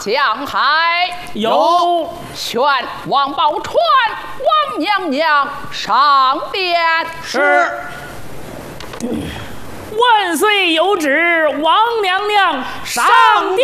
江海。 有。 宣王宝钏、王娘娘上殿。 是。万岁有旨，王娘娘上殿。